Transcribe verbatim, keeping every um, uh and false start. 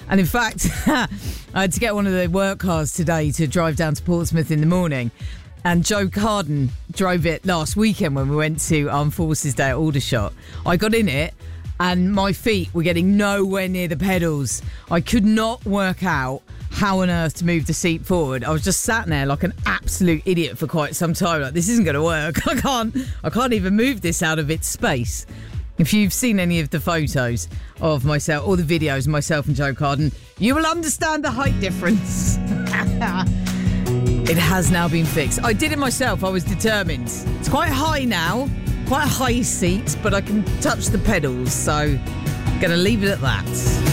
And in fact, I had to get one of the work cars today to drive down to Portsmouth in the morning. And Joe Carden drove it last weekend when we went to Armed Forces Day at Aldershot. I got in it and my feet were getting nowhere near the pedals. I could not work out how on earth to move the seat forward. I was just sat there like an absolute idiot for quite some time. Like, this isn't going to work. I can't, I can't even move this out of its space. If you've seen any of the photos of myself or the videos of myself and Joe Carden, you will understand the height difference. It has now been fixed. I did it myself. I was determined. It's quite high now, quite a high seat, but I can touch the pedals, so I'm going to leave it at that.